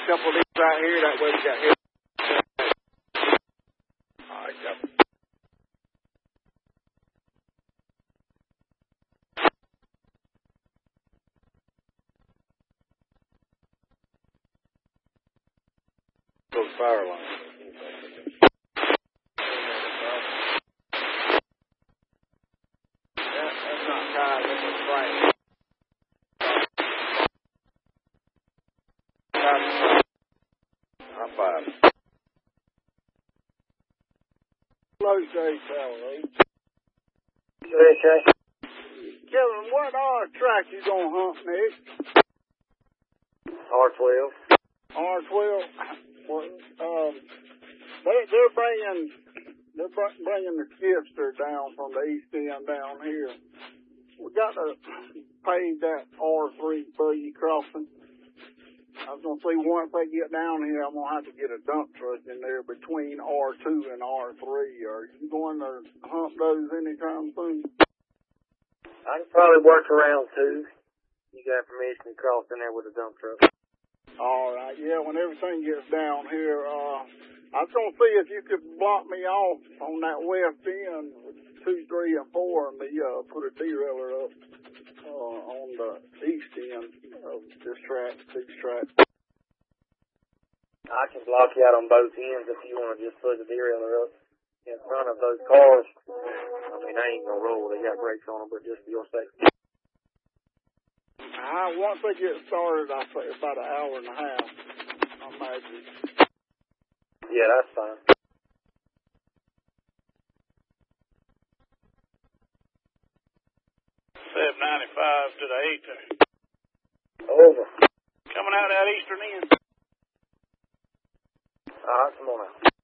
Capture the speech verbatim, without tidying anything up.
couple of these right here. That way we got here. All right, got those fire lines. That, that's not tied. That's a frame. High five. Hello, Jay Salary. Kevin, what R track you gonna hunt next? R twelve. R twelve. Well, um, they, they're bringing they're br- bringing the skipster down from the east end down here. We got to pave that R three buggy crossing. I was gonna say once they get down here, I'm gonna have to get a dump truck in there between R two and R three. Are you going to hunt those anytime soon? I can probably work around two. You got permission to cross in there with a dump truck. All right, yeah, when everything gets down here, uh, I was going to see if you could block me off on that west end with two, three, and four, and me, uh, put a derailer up, uh, on the east end of this track, these tracks. I can block you out on both ends if you want to just put the derailer up in front of those cars. I mean, they ain't gonna roll. They got brakes on them, but just for your safety. Uh, once they get started, I say about an hour and a half, I imagine. Yeah, that's fine. seven ninety-five to the eight there. Over. Coming out that eastern end. All right, come on out.